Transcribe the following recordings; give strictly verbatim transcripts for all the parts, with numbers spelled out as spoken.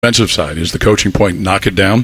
Defensive side, is the coaching point knock it down?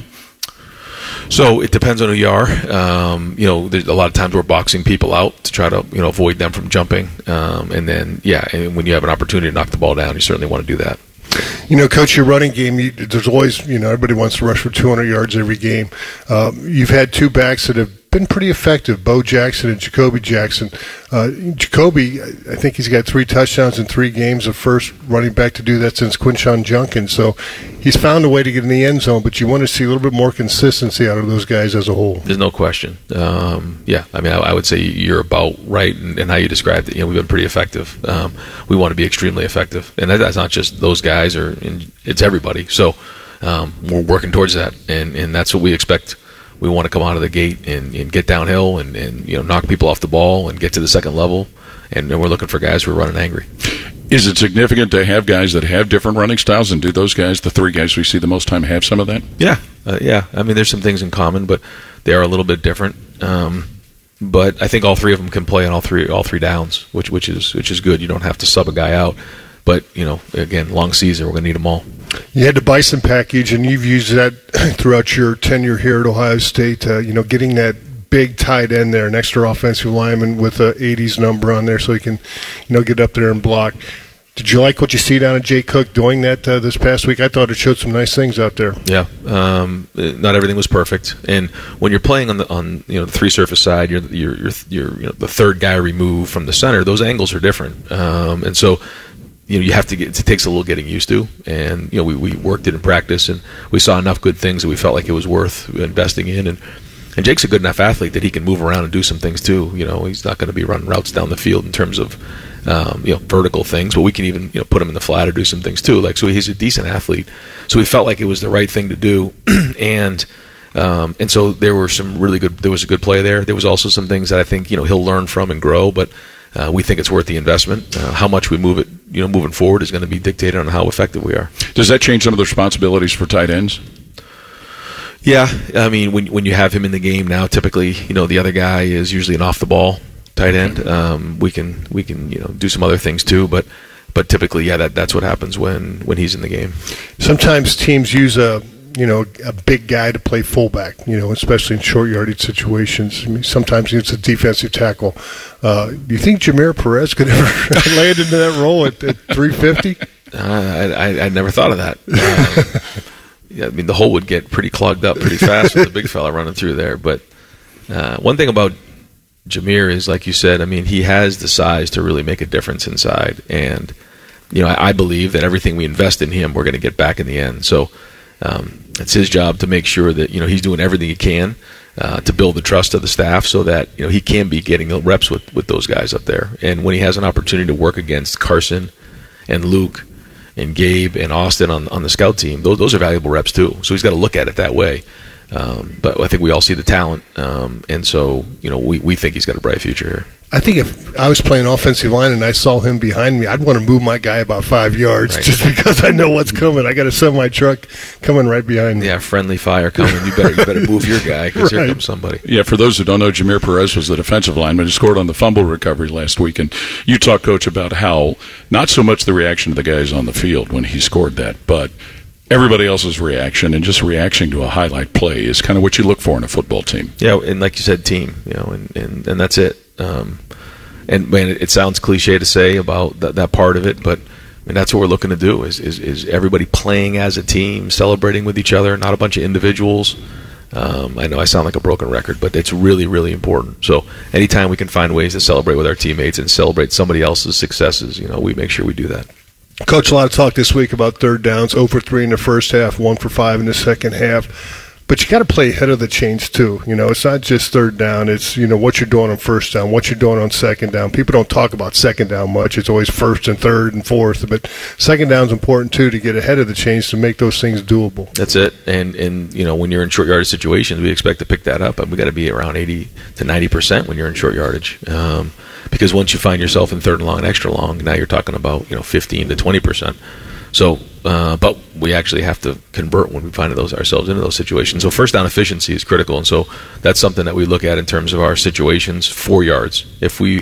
So it depends on who you are. Um, you know, there's a lot of times we're boxing people out to try to, you know, avoid them from jumping. Um, and then, yeah, and when you have an opportunity to knock the ball down, you certainly want to do that. You know, Coach, your running game, you, there's always, you know, everybody wants to rush for two hundred yards every game. Um, you've had two backs that have been pretty effective, Bo Jackson and Jacoby Jackson. Uh, Jacoby, I think he's got three touchdowns in three games, the first running back to do that since Quinshon Judkins. So he's found a way to get in the end zone, but you want to see a little bit more consistency out of those guys as a whole. There's no question. Um, yeah, I mean, I, I would say you're about right in, in how you described it. You know, we've been pretty effective. Um, we want to be extremely effective, and that, that's not just those guys, or in, it's everybody. So um, we're working towards that, and, and that's what we expect. We want to come out of the gate and, and get downhill and, and you know knock people off the ball and get to the second level, and, and we're looking for guys who are running angry. Is it significant to have guys that have different running styles, and do those guys, the three guys we see the most time, have some of that? Yeah, uh, yeah. I mean, there's some things in common, but they are a little bit different. Um, but I think all three of them can play on all three all three downs, which which is which is good. You don't have to sub a guy out. But, you know, again, long season, we're going to need them all. You had the Bison package, and you've used that throughout your tenure here at Ohio State, uh, you know, getting that big tight end there, an extra offensive lineman with a eighties number on there so he can, you know, get up there and block. Did you like what you see down at Jay Cook doing that uh, this past week? I thought it showed some nice things out there. Yeah, um, not everything was perfect, and when you're playing on the on you know the three surface side, you're you're you're, you're you know, the third guy removed from the center. Those angles are different, um, and so. You know, you have to get. It takes a little getting used to, and you know, we, we worked it in practice, and we saw enough good things that we felt like it was worth investing in. And and Jake's a good enough athlete that he can move around and do some things too. You know, he's not going to be running routes down the field in terms of um, you know vertical things, but we can even you know put him in the flat or do some things too. Like so, he's a decent athlete. So we felt like it was the right thing to do, and. Um, and so there were some really good. There was a good play there. There was also some things that I think you know he'll learn from and grow, but. Uh, we think it's worth the investment. Uh, how much we move it, you know, moving forward is going to be dictated on how effective we are. Does that change some of the responsibilities for tight ends? Yeah, I mean, when when you have him in the game now, typically, you know, the other guy is usually an off the ball tight end. Um, we can we can you know do some other things too, but but typically, yeah, that that's what happens when when he's in the game. Sometimes teams use a. you know, a big guy to play fullback, you know, especially in short yardage situations. I mean, sometimes it's a defensive tackle. Uh, do you think Jameer Perez could ever land into that role at, at three fifty? Uh, I, I I never thought of that. Uh, yeah, I mean, the hole would get pretty clogged up pretty fast with the big fella running through there. But uh, one thing about Jameer is, like you said, I mean, he has the size to really make a difference inside. And, you know, I, I believe that everything we invest in him, we're going to get back in the end. So, Um, it's his job to make sure that you know he's doing everything he can uh, to build the trust of the staff, so that you know he can be getting reps with, with those guys up there. And when he has an opportunity to work against Carson and Luke and Gabe and Austin on on the scout team, those those are valuable reps too. So he's got to look at it that way. Um, but I think we all see the talent, um, and so you know we, we think he's got a bright future here. I think if I was playing offensive line and I saw him behind me, I'd want to move my guy about five yards right. just because I know what's coming. I got a semi truck coming right behind me. Yeah, friendly fire coming. You better you better move your guy because right. here comes somebody. Yeah, for those who don't know, Jameer Perez was the defensive lineman who scored on the fumble recovery last week. And you talked, Coach, about how not so much the reaction of the guys on the field when he scored that, but everybody else's reaction and just reaction to a highlight play is kind of what you look for in a football team. Yeah, and like you said, team, you know, and, and, and that's it. Um, and man, it, it sounds cliche to say about that, that part of it, but I mean, that's what we're looking to do is, is is everybody playing as a team, celebrating with each other, not a bunch of individuals. Um, I know I sound like a broken record, but it's really, really important. So anytime we can find ways to celebrate with our teammates and celebrate somebody else's successes, you know, we make sure we do that. Coach, a lot of talk this week about third downs, zero for three in the first half, one for five in the second half. But you got to play ahead of the chains too. You know, it's not just third down. It's, you know, what you're doing on first down, what you're doing on second down. People don't talk about second down much. It's always first and third and fourth. But second down is important too, to get ahead of the chains to make those things doable. That's it. And, and you know, when you're in short yardage situations, we expect to pick that up. And we got to be around eighty to ninety percent when you're in short yardage. Um, because once you find yourself in third and long and extra long, now you're talking about, you know, fifteen to twenty percent. So, uh, but we actually have to convert when we find those ourselves into those situations. So first down efficiency is critical, and so that's something that we look at in terms of our situations. Four yards. If we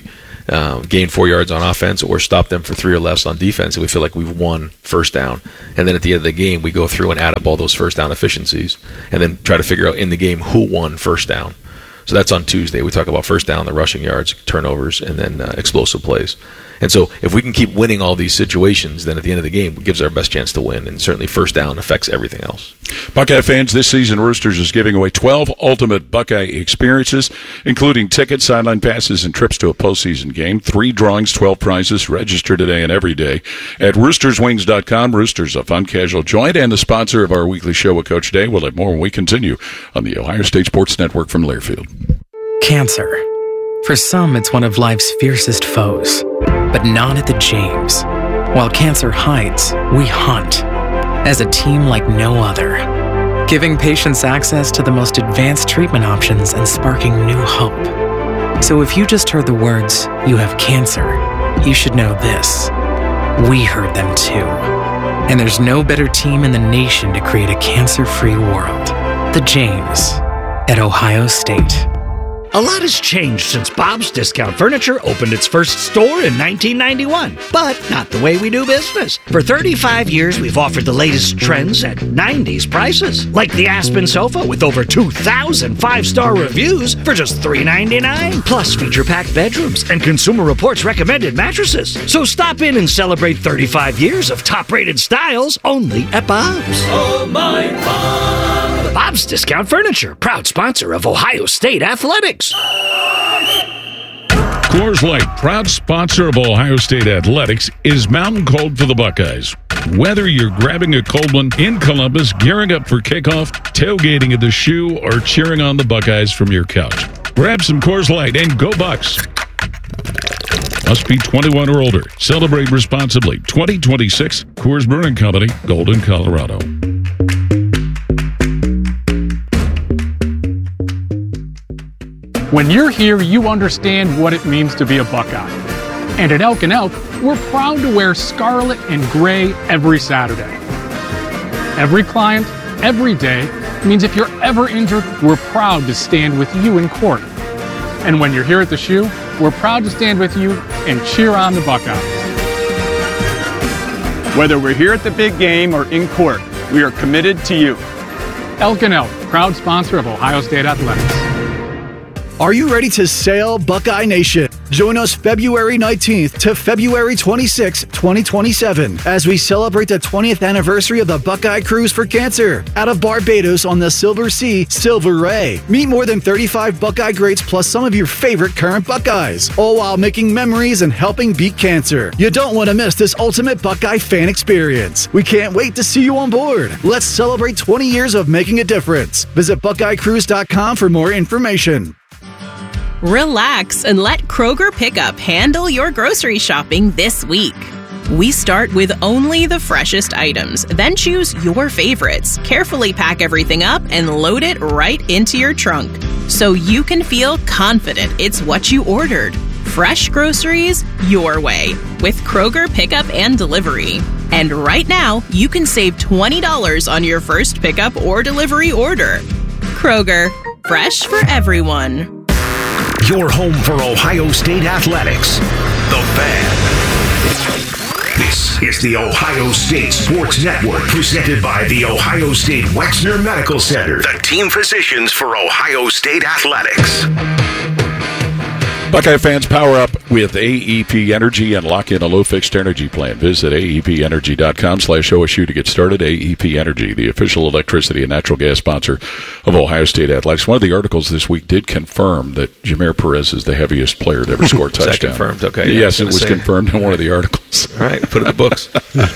um, gain four yards on offense or stop them for three or less on defense, and we feel like we've won first down. And then at the end of the game, we go through and add up all those first down efficiencies and then try to figure out in the game who won first down. So that's on Tuesday. We talk about first down, the rushing yards, turnovers, and then uh, explosive plays. And so if we can keep winning all these situations, then at the end of the game, it gives our best chance to win. And certainly first down affects everything else. Buckeye fans, this season Roosters is giving away twelve ultimate Buckeye experiences, including tickets, sideline passes, and trips to a postseason game. Three drawings, twelve prizes. Register today and every day at roosters wings dot com. Roosters, a fun, casual joint, and the sponsor of our weekly show with Coach Day. We'll have more when we continue on the Ohio State Sports Network from Learfield. Cancer. For some, it's one of life's fiercest foes, but not at the James. While cancer hides, we hunt as a team like no other, giving patients access to the most advanced treatment options and sparking new hope. So if you just heard the words, "you have cancer," you should know this. We heard them too. And there's no better team in the nation to create a cancer-free world. The James at Ohio State. A lot has changed since Bob's Discount Furniture opened its first store in nineteen ninety-one, but not the way we do business. For thirty-five years, we've offered the latest trends at nineties prices, like the Aspen sofa with over two thousand five-star reviews for just three ninety-nine, plus feature-packed bedrooms and Consumer Reports recommended mattresses. So stop in and celebrate thirty-five years of top-rated styles only at Bob's. Oh, my Bob! Bob's Discount Furniture, proud sponsor of Ohio State Athletics. Coors Light, proud sponsor of Ohio State Athletics, is mountain cold for the Buckeyes. Whether you're grabbing a cold one in Columbus, gearing up for kickoff, tailgating at the Shoe, or cheering on the Buckeyes from your couch, grab some Coors Light and go Bucks. Must be twenty-one or older. Celebrate responsibly. twenty twenty-six, Coors Brewing Company, Golden, Colorado. When you're here, you understand what it means to be a Buckeye. And at Elk and Elk, we're proud to wear scarlet and gray every Saturday. Every client, every day, means if you're ever injured, we're proud to stand with you in court. And when you're here at the Shoe, we're proud to stand with you and cheer on the Buckeyes. Whether we're here at the big game or in court, we are committed to you. Elk and Elk, proud sponsor of Ohio State Athletics. Are you ready to sail, Buckeye Nation? Join us February nineteenth to February twenty-sixth, twenty twenty-seven, as we celebrate the twentieth anniversary of the Buckeye Cruise for Cancer out of Barbados on the Silver Sea, Silver Ray. Meet more than thirty-five Buckeye greats plus some of your favorite current Buckeyes, all while making memories and helping beat cancer. You don't want to miss this ultimate Buckeye fan experience. We can't wait to see you on board. Let's celebrate twenty years of making a difference. Visit buckeye cruise dot com for more information. Relax and let Kroger Pickup handle your grocery shopping this week. We start with only the freshest items, then choose your favorites, carefully pack everything up, and load it right into your trunk so you can feel confident it's what you ordered. Fresh groceries your way with Kroger Pickup and Delivery. And right now, you can save twenty dollars on your first pickup or delivery order. Kroger, fresh for everyone. Your home for Ohio State Athletics. The Fan. This is the Ohio State Sports Network, presented by the Ohio State Wexner Medical Center, the team physicians for Ohio State Athletics. Buckeye fans, power up with A E P Energy and lock in a low-fixed energy plan. Visit A E P energy dot com slash O S U to get started. A E P Energy, the official electricity and natural gas sponsor of Ohio State Athletics. One of the articles this week did confirm that Jameer Perez is the heaviest player to ever score a touchdown. Is that confirmed? Okay. Yeah, yes, it was say. confirmed in one of the articles. All right, put it in the books.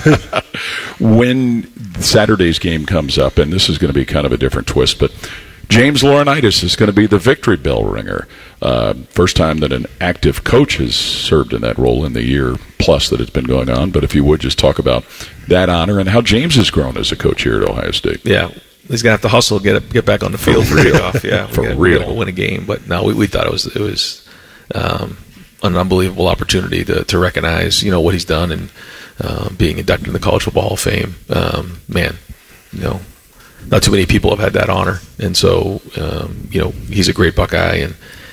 When Saturday's game comes up, and this is going to be kind of a different twist, but James Laurinaitis is going to be the victory bell ringer. Uh, first time that an active coach has served in that role in the year plus that it's been going on. But if you would just talk about that honor and how James has grown as a coach here at Ohio State. Yeah, he's gonna have to hustle, get get back on the field for kickoff. Yeah, for gotta, real, we'll win a game. But no, we, we thought it was it was um, an unbelievable opportunity to to recognize you know what he's done and uh, being inducted in the College Football Hall of Fame. Um, man, you know. Not too many people have had that honor, and so um, you know he's a great Buckeye, and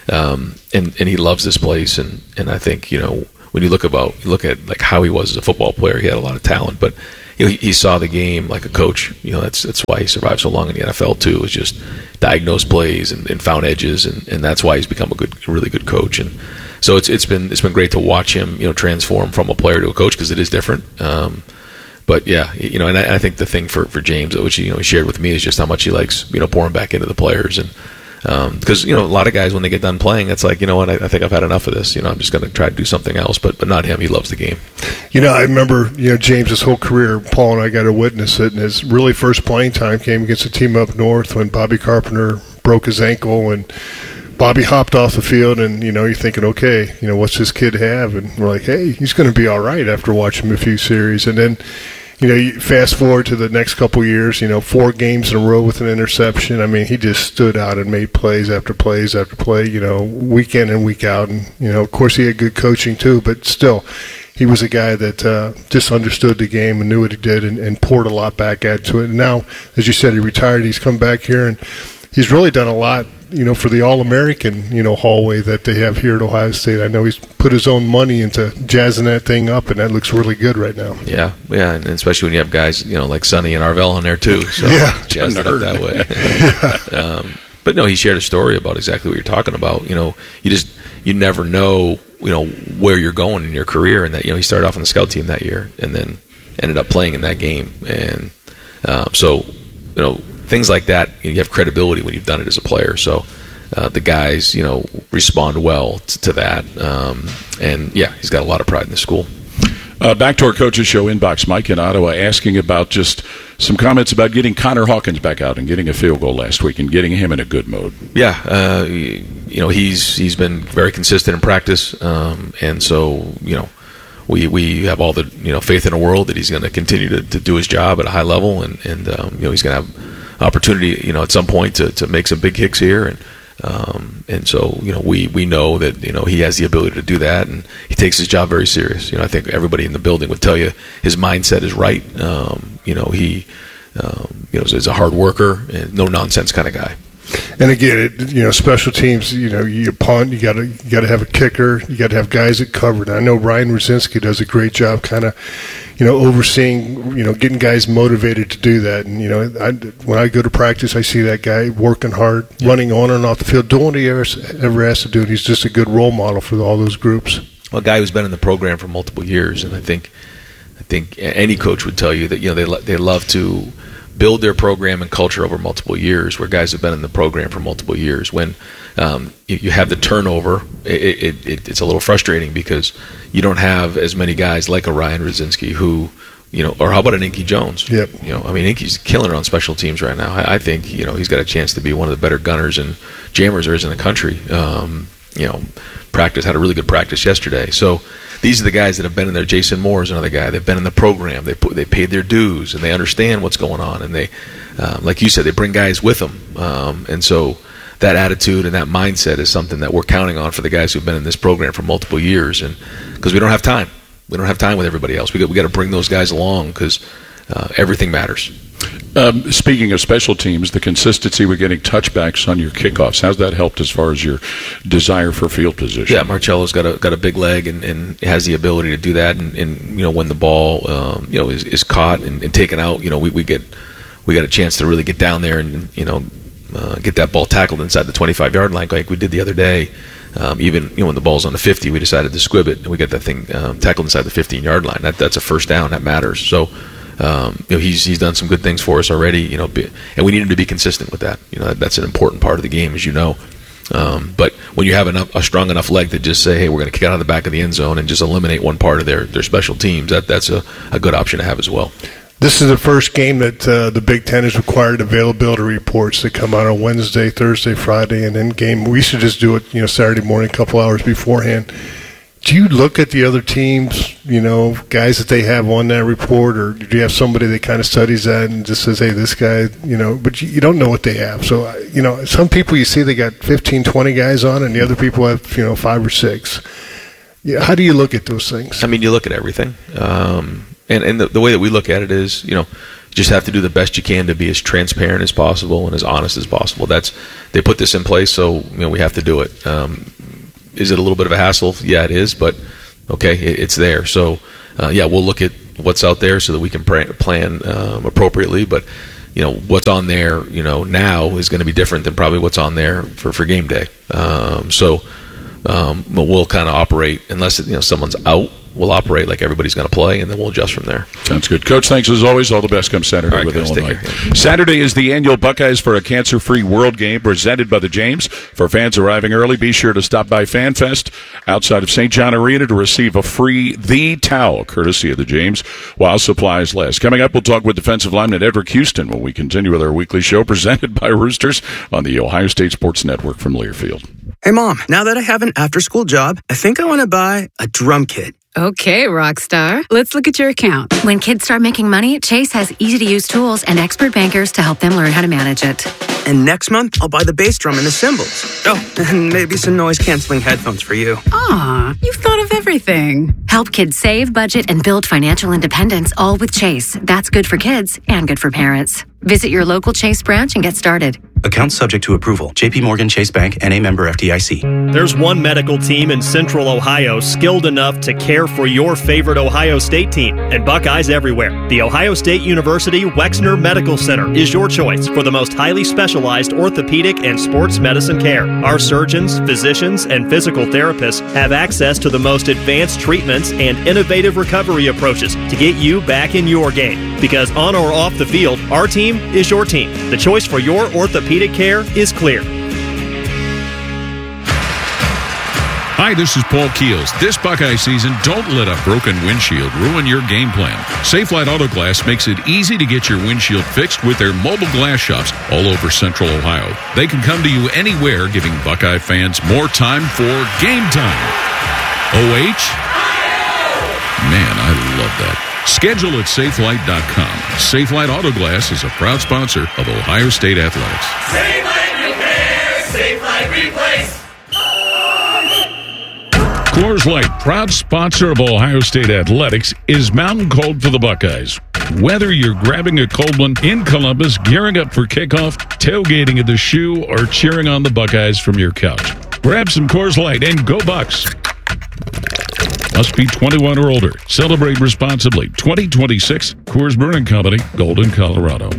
um, and and he loves this place. And, and I think, you know, when you look about you look at like how he was as a football player, he had a lot of talent, but you know, he, he saw the game like a coach. You know, that's that's why he survived so long in the N F L too. Is just diagnosed plays and, and found edges, and, and that's why he's become a good, really good coach. And so it's it's been it's been great to watch him, you know, transform from a player to a coach, because it is different. Um, but yeah, you know, and I, I think the thing for, for James, which you know he shared with me, is just how much he likes, you know, pouring back into the players. And because um, you know, a lot of guys, when they get done playing, it's like, you know what, I, I think I've had enough of this. You know, I'm just going to try to do something else. But but not him. He loves the game. You know, I remember, you know, James's whole career, Paul and I got to witness it, and his really first playing time came against a team up north when Bobby Carpenter broke his ankle, and Bobby hopped off the field, and, you know, you're thinking, okay, you know, what's this kid have? And we're like, hey, he's going to be all right after watching him a few series. And then, you know, you fast forward to the next couple of years, you know, four games in a row with an interception. I mean, he just stood out and made plays after plays after play, you know, week in and week out. And, you know, of course he had good coaching too, but still, he was a guy that uh, just understood the game and knew what he did, and, and poured a lot back into it. And now, as you said, he retired. He's come back here, and he's really done a lot, you know, for the All-American, you know, hallway that they have here at Ohio State. I know he's put his own money into jazzing that thing up, and that looks really good right now. Yeah, yeah, and especially when you have guys, you know, like Sonny and Arvell on there too. So yeah, jazz it up that way. yeah. um, but no, he shared a story about exactly what you're talking about. You know, you just you never know, you know, where you're going in your career, and that, you know, he started off on the scout team that year, and then ended up playing in that game, and um, so you know. Things like that, you have credibility when you've done it as a player. So uh, the guys, you know, respond well t- to that. Um, and, yeah, he's got a lot of pride in the school. Uh, back to our Coaches Show inbox. Mike in Ottawa asking about just some comments about getting Connor Hawkins back out and getting a field goal last week and getting him in a good mode. Yeah, uh, you know, he's he's been very consistent in practice. Um, and so, you know, We we have all the, you know, faith in the world that he's going to continue to, to do his job at a high level, and and um, you know, he's going to have opportunity, you know, at some point to, to make some big kicks here, and um, and so, you know, we, we know that, you know, he has the ability to do that, and he takes his job very serious. You know, I think everybody in the building would tell you his mindset is right. Um, you know, he um, you know is a hard worker and no nonsense kind of guy. And again, it, you know, special teams, you know, you punt, you got to you got to have a kicker, you got to have guys that cover it. I know Ryan Rosinski does a great job, kind of, you know, overseeing, you know, getting guys motivated to do that. And you know, I, when I go to practice, I see that guy working hard, yeah. running on and off the field, doing what he ever, ever has to do. And he's just a good role model for all those groups. Well, a guy who's been in the program for multiple years, and I think, I think any coach would tell you that, you know, they they love to build their program and culture over multiple years, where guys have been in the program for multiple years. When um, you, you have the turnover, it, it, it, it's a little frustrating, because you don't have as many guys like a Ryan Rosinski who, you know, or how about an Inky Jones? Yep. You know, I mean, Inky's killing it on special teams right now. I, I think, you know, he's got a chance to be one of the better gunners and jammers there is in the country. Um, you know, practice had a really good practice yesterday. So these are the guys that have been in there. Jason Moore is another guy. They've been in the program. They put, they paid their dues, and they understand what's going on. And they, um, like you said, they bring guys with them. Um, and so that attitude and that mindset is something that we're counting on for the guys who've been in this program for multiple years. And because we don't have time, we don't have time with everybody else. We got we got to bring those guys along, because uh, everything matters. Um, speaking of special teams, the consistency with getting touchbacks on your kickoffs, how's that helped as far as your desire for field position? Yeah, Marcello's got a got a big leg, and, and has the ability to do that. And, and you know, when the ball um, you know is, is caught and, and taken out, you know, we, we get we got a chance to really get down there and, you know, uh, get that ball tackled inside the twenty-five yard line, like we did the other day. Um, even, you know, when the ball's on the fifty, we decided to squib it, and we got that thing um, tackled inside the fifteen yard line. That that's a first down. That matters. So. Um, you know, he's he's done some good things for us already, you know, be, and we need him to be consistent with that. You know, that, that's an important part of the game, as you know. Um, but when you have enough, a strong enough leg to just say, hey, we're going to kick out of the back of the end zone and just eliminate one part of their, their special teams, that that's a, a good option to have as well. This is the first game that uh, the Big Ten has required availability reports that come out on Wednesday, Thursday, Friday, and then game. We used to just do it, you know, Saturday morning, a couple hours beforehand. Do you look at the other teams, you know, guys that they have on that report, or do you have somebody that kind of studies that and just says, hey, this guy, you know, but you, you don't know what they have. So, you know, some people you see they got fifteen, twenty guys on, and the other people have, you know, five or six. Yeah, how do you look at those things? I mean, you look at everything. Um, and and the, the way that we look at it is, you know, just have to do the best you can to be as transparent as possible and as honest as possible. That's they put this in place, so you know we have to do it. Um, is it a little bit of a hassle? Yeah, it is, but okay, it, it's there. So uh, yeah, we'll look at what's out there so that we can pra- plan um, appropriately. But you know what's on there, you know now is going to be different than probably what's on there for, for game day. Um, so, um, but we'll kind of operate unless you know someone's out. We'll operate like everybody's going to play, and then we'll adjust from there. Sounds good. Coach, thanks as always. All the best come Saturday right, with guys, Illinois. Saturday is the annual Buckeyes for a Cancer-Free World Game presented by the James. For fans arriving early, be sure to stop by FanFest outside of Saint John Arena to receive a free The Towel, courtesy of the James, while supplies last. Coming up, we'll talk with defensive lineman Edric Houston when we continue with our weekly show presented by Roosters on the Ohio State Sports Network from Learfield. Hey, Mom, now that I have an after-school job, I think I want to buy a drum kit. Okay, Rockstar. Let's look at your account. When kids start making money, Chase has easy-to-use tools and expert bankers to help them learn how to manage it. And next month, I'll buy the bass drum and the cymbals. Oh, and maybe some noise-canceling headphones for you. Aw, you've thought of everything. Help kids save, budget, and build financial independence, all with Chase. That's good for kids and good for parents. Visit your local Chase branch and get started. Account subject to approval. J P Morgan Chase Bank, N A member F D I C. There's one medical team in Central Ohio skilled enough to care for your favorite Ohio State team, and Buckeyes everywhere. The Ohio State University Wexner Medical Center is your choice for the most highly specialized orthopedic and sports medicine care. Our surgeons, physicians, and physical therapists have access to the most advanced treatments and innovative recovery approaches to get you back in your game. Because on or off the field, our team is your team. The choice for your orthopedic care is clear. Hi, this is Paul Keels. This Buckeye season, don't let a broken windshield ruin your game plan. Safelite Auto Glass makes it easy to get your windshield fixed with their mobile glass shops all over Central Ohio. They can come to you anywhere, giving Buckeye fans more time for game time. O H? Man, I love that. Schedule at safelite dot com. Safelite Auto Glass is a proud sponsor of Ohio State Athletics. Safelite Repair, Safelite Replace. Coors Light, proud sponsor of Ohio State Athletics, is mountain cold for the Buckeyes. Whether you're grabbing a cold one in Columbus, gearing up for kickoff, tailgating at the Shoe, or cheering on the Buckeyes from your couch, grab some Coors Light and go Bucks. Must be twenty-one or older. Celebrate responsibly. twenty twenty-six Coors Brewing Company, Golden, Colorado.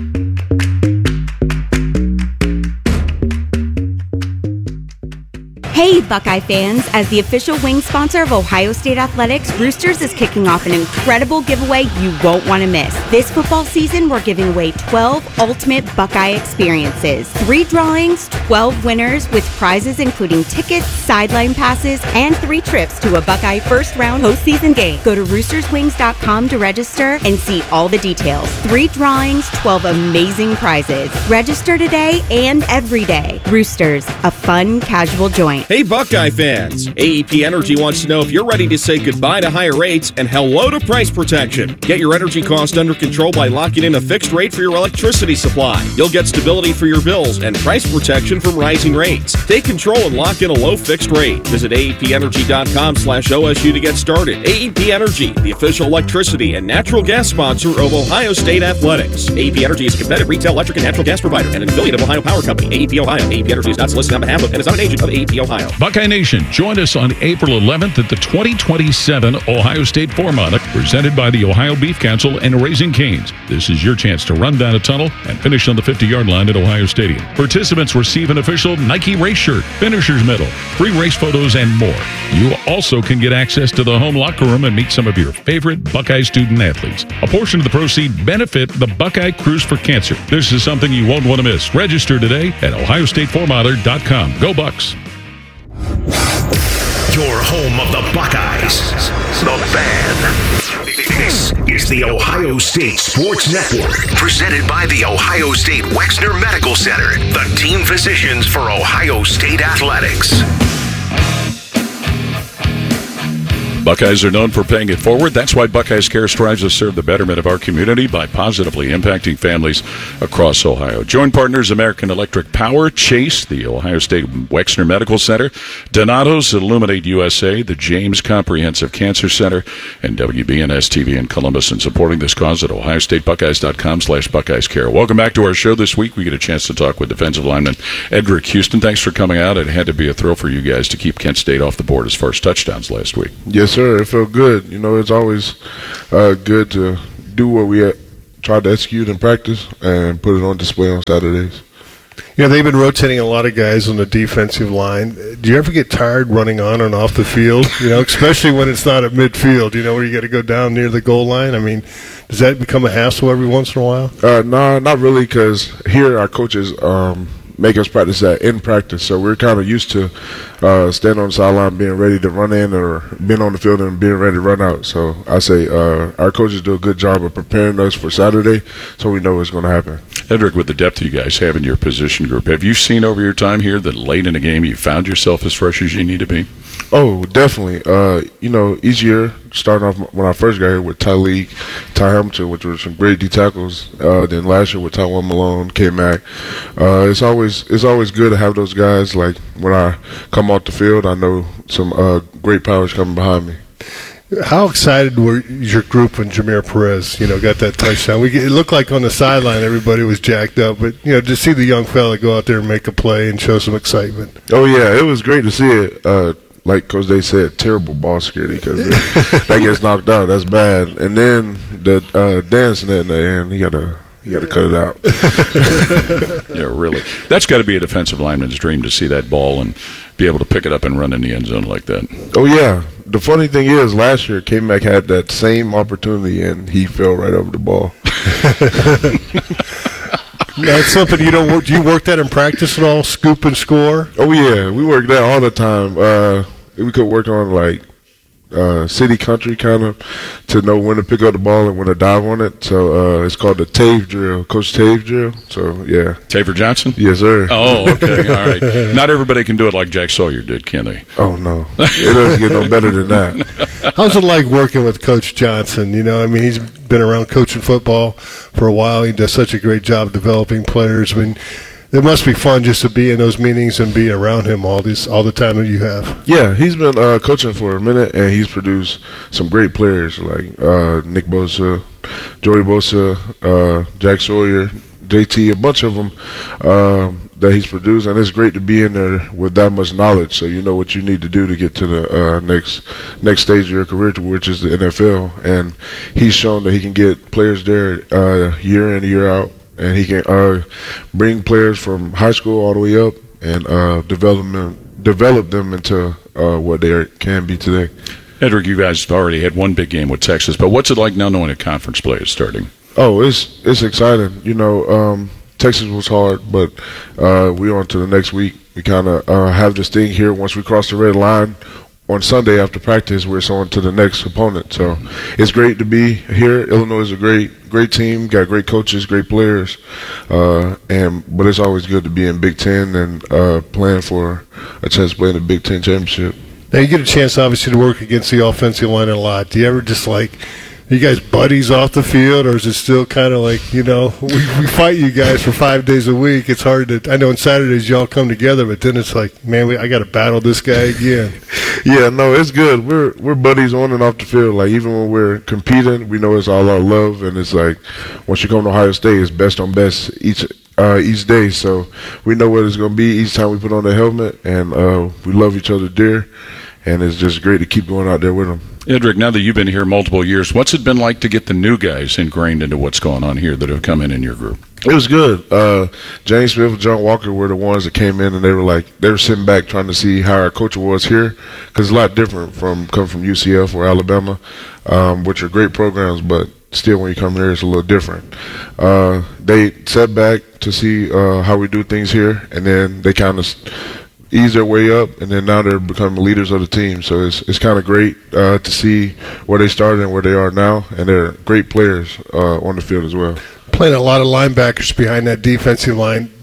Hey, Buckeye fans! As the official wing sponsor of Ohio State Athletics, Roosters is kicking off an incredible giveaway you won't want to miss. This football season, we're giving away twelve ultimate Buckeye experiences. Three drawings, twelve winners, with prizes including tickets, sideline passes, and three trips to a Buckeye first-round postseason game. Go to roosters wings dot com to register and see all the details. Three drawings, twelve amazing prizes. Register today and every day. Roosters, a fun, casual joint. Hey Buckeye fans, A E P Energy wants to know if you're ready to say goodbye to higher rates and hello to price protection. Get your energy cost under control by locking in a fixed rate for your electricity supply. You'll get stability for your bills and price protection from rising rates. Take control and lock in a low fixed rate. Visit A E P energy dot com slash O S U to get started. A E P Energy, the official electricity and natural gas sponsor of Ohio State Athletics. A E P Energy is a competitive retail electric and natural gas provider and an affiliate of Ohio Power Company. A E P Ohio. A E P Energy is not solicited on behalf of and is not an agent of A E P Ohio. Buckeye Nation, join us on April eleventh at the twenty twenty-seven Ohio State Four-Mile, presented by the Ohio Beef Council and Raising Cane's. This is your chance to run down a tunnel and finish on the fifty-yard line at Ohio Stadium. Participants receive an official Nike race shirt, finisher's medal, free race photos, and more. You also can get access to the home locker room and meet some of your favorite Buckeye student athletes. A portion of the proceeds benefit the Buckeye Cruise for Cancer. This is something you won't want to miss. Register today at ohio state four miler dot com. Go Bucks! Your home of the Buckeyes, the Fan. This is the Ohio State Sports Network, presented by the Ohio State Wexner Medical Center, the team physicians for Ohio State Athletics. Buckeyes are known for paying it forward. That's why Buckeyes Care strives to serve the betterment of our community by positively impacting families across Ohio. Joint partners American Electric Power, Chase, the Ohio State Wexner Medical Center, Donato's, Illuminate U S A, the James Comprehensive Cancer Center, and W B N S T V in Columbus, and supporting this cause at ohio state buckeyes dot com slash Buckeyes Care. Welcome back to our show this week. We get a chance to talk with defensive lineman Edric Houston. Thanks for coming out. It had to be a thrill for you guys to keep Kent State off the board as far as touchdowns last week. Yes, sir. It felt good. You know, it's always uh, good to do what we had, try to execute in practice and put it on display on Saturdays. You know, they've been rotating a lot of guys on the defensive line. Do you ever get tired running on and off the field? You know, especially when it's not at midfield, you know, where you got to go down near the goal line? I mean, does that become a hassle every once in a while? Uh, no, not really, because here our coaches um, make us practice that in practice. So we're kind of used to uh, standing on the sideline, being ready to run in, or being on the field and being ready to run out. So I say uh, our coaches do a good job of preparing us for Saturday, so we know what's going to happen. Edric, with the depth you guys have in your position group, have you seen over your time here that late in a game you found yourself as fresh as you need to be? Oh, definitely. Uh, you know, each year, starting off when I first got here with Tyleek, Ty Hamilton, which were some great D tackles. Uh, then last year with Tywone Malone, K-Mac. Uh, it's always it's always good to have those guys. Like when I come off the field, I know some uh, great powers coming behind me. How excited were your group when Jameer Perez, you know, got that touchdown? We, it looked like on the sideline everybody was jacked up, but, you know, to see the young fella go out there and make a play and show some excitement. Oh, yeah, it was great to see it. Uh, like Coach Day said, terrible ball security, because that gets knocked out. That's bad. And then the uh, dancing at the end, you got to you got to cut it out. Yeah, really. That's got to be a defensive lineman's dream to see that ball and be able to pick it up and run in the end zone like that. Oh, yeah. The funny thing is, last year, K-Mac had that same opportunity, and he fell right over the ball. That's something you don't work. Do you work that in practice at all? Scoop and score? Oh yeah, we work that all the time. Uh, we could work on like uh, city country kind of to know when to pick up the ball and when to dive on it. So uh, it's called the Tave drill, Coach Tave drill. So yeah, Taver Johnson. Yes, sir. Oh, okay, all right. Not everybody can do it like Jack Sawyer did, can they? Oh no, it doesn't get no better than that. How's it like working with Coach Johnson? You know, I mean, he's been around coaching football for a while. He does such a great job developing players. I mean, it must be fun just to be in those meetings and be around him all these all the time that you have. Yeah, he's been uh, coaching for a minute, and he's produced some great players like uh, Nick Bosa, Joey Bosa, uh, Jack Sawyer, J T, a bunch of them uh, that he's produced, and it's great to be in there with that much knowledge, so you know what you need to do to get to the uh, next next stage of your career, which is the N F L. And he's shown that he can get players there uh, year in, year out, and he can uh, bring players from high school all the way up and uh, develop them, develop them into uh, what they can be today. Edric, you guys have already had one big game with Texas, but what's it like now knowing a conference play is starting? Oh, it's it's exciting. You know, um, Texas was hard, but uh, we're on to the next week. We kind of uh, have this thing here. Once we cross the red line on Sunday after practice, we're on to the next opponent. So it's great to be here. Illinois is a great, great team. Got great coaches, great players, uh, and but it's always good to be in Big Ten and uh, playing for a chance to play in the Big Ten championship. Now you get a chance, obviously, to work against the offensive line a lot. Do you ever just like? Are you guys buddies off the field, or is it still kind of like, you know, we, we fight you guys for five days a week? It's hard to – I know on Saturdays y'all come together, but then it's like, man, we, I got to battle this guy again. Yeah, no, it's good. We're we're buddies on and off the field. Like, even when we're competing, we know it's all our love, and it's like once you come to Ohio State, it's best on best each uh, each day. So we know what it's going to be each time we put on the helmet, and uh, we love each other dear, and it's just great to keep going out there with them. Edric, now that you've been here multiple years, what's it been like to get the new guys ingrained into what's going on here that have come in in your group? It was good. Uh, James Smith and John Walker were the ones that came in, and they were like, they were sitting back trying to see how our culture was here, because it's a lot different from coming from U C F or Alabama, um, which are great programs, but still when you come here, it's a little different. Uh, they sat back to see uh, how we do things here, and then they kind of ease their way up, and then now they're becoming leaders of the team. So it's it's kind of great uh, to see where they started and where they are now, and they're great players uh, on the field as well. Playing a lot of linebackers behind that defensive line.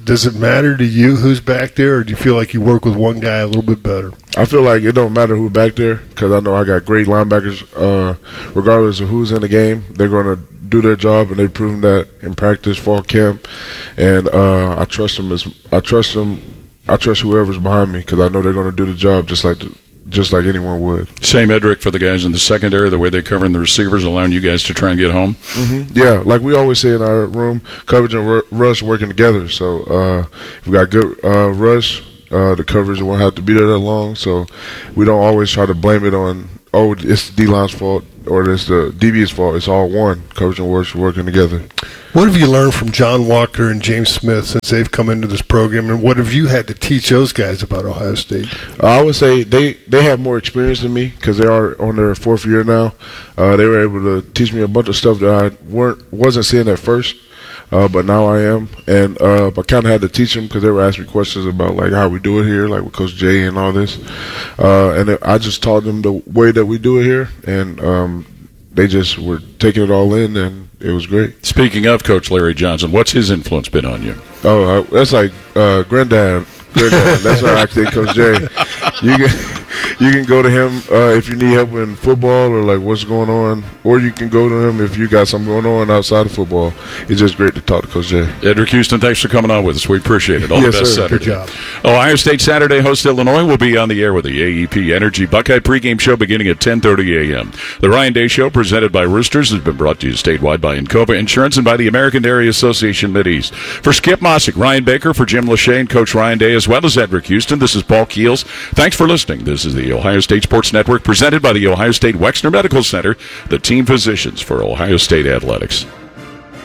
does it matter to you who's back there, or do you feel like you work with one guy a little bit better? I feel like it don't matter who's back there because I know I got great linebackers. Uh, regardless of who's in the game, they're going to do their job, and they've proven that in practice, fall camp, and uh, I trust them as I trust them. I trust whoever's behind me because I know they're going to do the job just like the, just like anyone would. Same, Edric, for the guys in the secondary, the way they're covering the receivers, allowing you guys to try and get home? Mm-hmm. Yeah, like we always say in our room, coverage and r- rush working together. So uh, if we got good uh, rush, uh, the coverage won't have to be there that long. So we don't always try to blame it on, oh, it's the D-line's fault or it's the D B's fault. It's all one, coverage and rush working together. What have you learned from John Walker and James Smith since they've come into this program, and what have you had to teach those guys about Ohio State? Uh, I would say they, they have more experience than me because they are on their fourth year now. Uh, they were able to teach me a bunch of stuff that I weren't wasn't seeing at first, uh, but now I am. And uh, I kind of had to teach them because they were asking me questions about like how we do it here, like with Coach Jay and all this. Uh, and I just taught them the way that we do it here, and um, they just were taking it all in, and it was great. Speaking of Coach Larry Johnson, what's his influence been on you? Oh, uh, that's like uh, granddad. Granddad. That's how I think Coach Jay. You can you can go to him uh, if you need help in football or like what's going on, or you can go to him if you got something going on outside of football. It's just great to talk to Coach Jay. Edric Houston, thanks for coming on with us. We appreciate it. All yes, the best sir. Saturday. Good job. Ohio State Saturday host Illinois will be on the air with the A E P Energy Buckeye pregame show beginning at ten thirty a.m. The Ryan Day Show, presented by Roosters, has been brought to you statewide by Encova Insurance and by the American Dairy Association Mideast. For Skip Mossick, Ryan Baker, for Jim Lachey and Coach Ryan Day, as well as Edric Houston, this is Paul Keels. Thanks for listening. This is the Ohio State Sports Network, presented by the Ohio State Wexner Medical Center, the team physicians for Ohio State Athletics.